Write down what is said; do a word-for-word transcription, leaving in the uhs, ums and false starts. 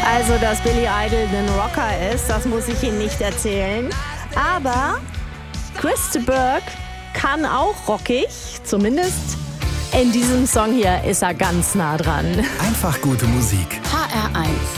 Also, dass Billy Idol ein Rocker ist, das muss ich Ihnen nicht erzählen. Aber Chris de Burgh kann auch rockig, zumindest in diesem Song hier ist er ganz nah dran. Einfach gute Musik. H R eins